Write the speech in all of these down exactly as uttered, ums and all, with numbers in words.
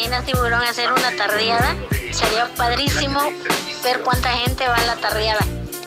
imaginas, Tiburón, hacer una tardeada? Sería padrísimo ver cuánta gente va a la tardeada.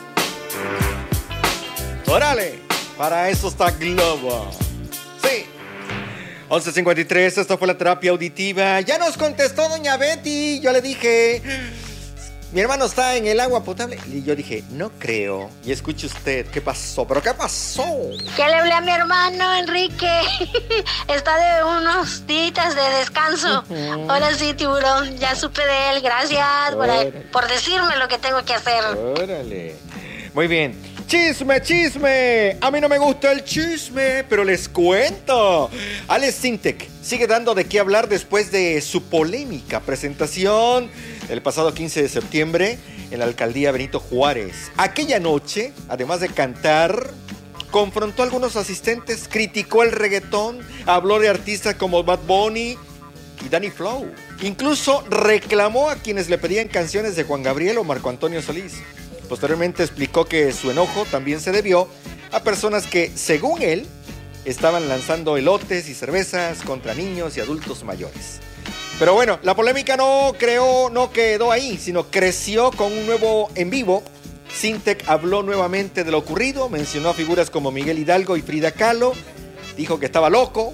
¡Órale! Para eso está Globo. Sí. once cincuenta y tres, esto fue la terapia auditiva. Ya nos contestó doña Betty. Yo le dije, mi hermano está en el agua potable. Y yo dije, no creo. Y escuche usted, ¿qué pasó? ¿Pero qué pasó? Ya le hablé a mi hermano, Enrique. Está de unos días de descanso. Uh-huh. Ahora sí, Tiburón, ya supe de él. Gracias por, por decirme lo que tengo que hacer. Órale. Muy bien. Chisme, chisme. A mí no me gusta el chisme, pero les cuento. Alex Sintek sigue dando de qué hablar después de su polémica presentación el pasado quince de septiembre en la alcaldía Benito Juárez. Aquella noche, además de cantar, confrontó a algunos asistentes, criticó el reggaetón, habló de artistas como Bad Bunny y Danny Flow. Incluso reclamó a quienes le pedían canciones de Juan Gabriel o Marco Antonio Solís. Posteriormente explicó que su enojo también se debió a personas que, según él, estaban lanzando elotes y cervezas contra niños y adultos mayores. Pero bueno, la polémica no creó, no quedó ahí, sino creció con un nuevo en vivo. Sintek habló nuevamente de lo ocurrido, mencionó a figuras como Miguel Hidalgo y Frida Kahlo, dijo que estaba loco,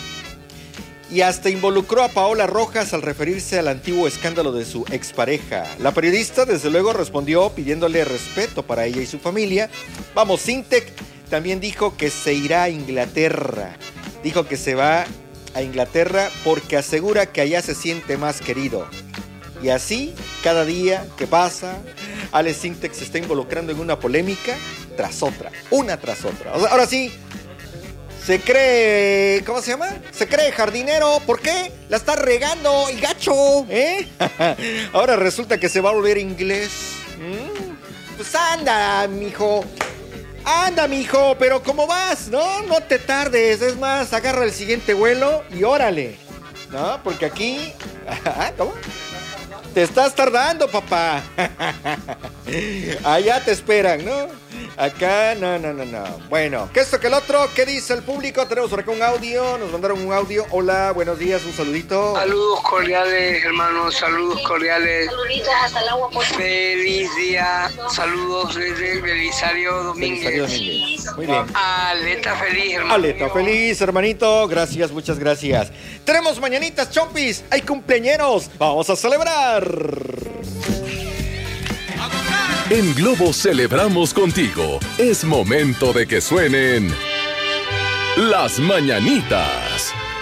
y hasta involucró a Paola Rojas al referirse al antiguo escándalo de su expareja. La periodista, desde luego, respondió pidiéndole respeto para ella y su familia. Vamos, Sintek también dijo que se irá a Inglaterra. Dijo que se va a Inglaterra porque asegura que allá se siente más querido. Y así, cada día que pasa, Alex Sintek se está involucrando en una polémica tras otra, una tras otra. O sea, ahora sí, se cree, ¿cómo se llama? Se cree jardinero. ¿Por qué? La está regando y gacho, ¿eh? Ahora resulta que se va a volver inglés. ¿Mm? Pues anda, mijo. Anda, mijo, pero ¿cómo vas? No, no te tardes. Es más, agarra el siguiente vuelo y órale. ¿No? Porque aquí... ¿Cómo? Te estás tardando, papá. Allá te esperan, ¿no? Acá, no, no, no, no. Bueno, ¿qué esto que el otro? ¿Qué dice el público? Tenemos por acá un audio. Nos mandaron un audio. Hola, buenos días, un saludito. Saludos cordiales, hermanos. Saludos cordiales. Saluditos hasta el agua. Feliz día. Saludos desde Belisario Domínguez. Belisario Domínguez. Muy bien. Aleta feliz, hermano. Aleta feliz, hermanito. Gracias, muchas gracias. Tenemos mañanitas, chompis. Hay cumpleañeros. Vamos a celebrar. En Globo celebramos contigo. Es momento de que suenen las mañanitas.